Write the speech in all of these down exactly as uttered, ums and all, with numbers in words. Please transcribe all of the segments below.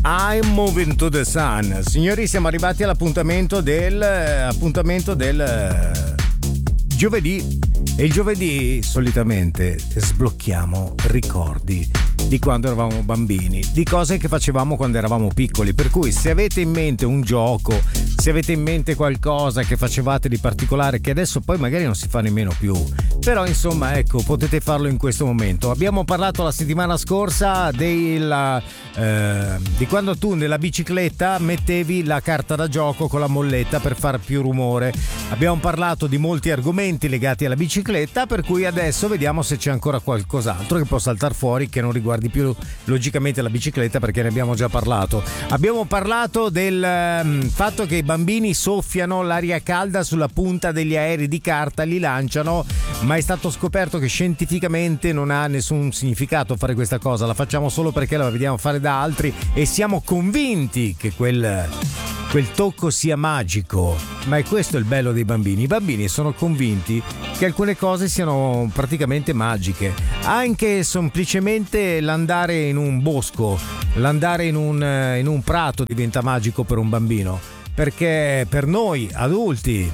I'm moving to the sun. Signori, siamo arrivati all'appuntamento del appuntamento del giovedì. E il giovedì solitamente sblocchiamo ricordi di quando eravamo bambini, di cose che facevamo quando eravamo piccoli. Per cui se avete in mente un gioco, se avete in mente qualcosa che facevate di particolare che adesso poi magari non si fa nemmeno più, però insomma ecco, potete farlo in questo momento. Abbiamo parlato la settimana scorsa della, eh, di quando tu nella bicicletta mettevi la carta da gioco con la molletta per far più rumore. Abbiamo parlato di molti argomenti legati alla bicicletta, per cui adesso vediamo se c'è ancora qualcos'altro che può saltare fuori che non riguardi più logicamente la bicicletta, perché ne abbiamo già parlato. Abbiamo parlato del um, fatto che i bambini soffiano l'aria calda sulla punta degli aerei di carta, li lanciano, ma è stato scoperto che scientificamente non ha nessun significato fare questa cosa, la facciamo solo perché la vediamo fare da altri e siamo convinti che quel quel tocco sia magico. Ma è questo il bello dei bambini. I bambini sono convinti che alcune cose siano praticamente magiche. Anche semplicemente l'andare in un bosco, l'andare in un, in un prato diventa magico per un bambino, perché per noi adulti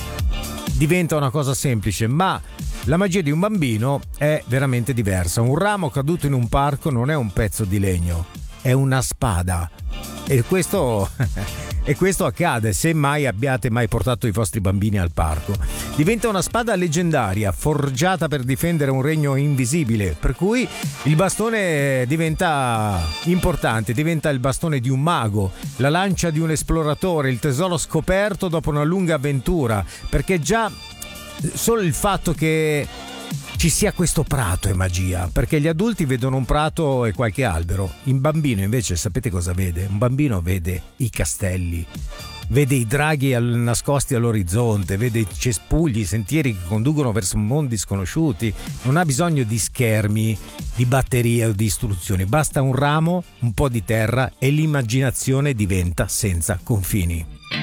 diventa una cosa semplice, ma la magia di un bambino è veramente diversa. Un ramo caduto in un parco non è un pezzo di legno, è una spada. E questo e questo accade se mai abbiate mai portato i vostri bambini al parco. Diventa una spada leggendaria, forgiata per difendere un regno invisibile, per cui il bastone diventa importante, diventa il bastone di un mago, la lancia di un esploratore, il tesoro scoperto dopo una lunga avventura, perché già solo il fatto che ci sia questo prato è magia, perché gli adulti vedono un prato e qualche albero. Un bambino invece sapete cosa vede? Un bambino vede i castelli, vede i draghi al, nascosti all'orizzonte, vede i cespugli, i sentieri che conducono verso mondi sconosciuti. Non ha bisogno di schermi, di batterie o di istruzioni, basta un ramo, un po' di terra e l'immaginazione diventa senza confini.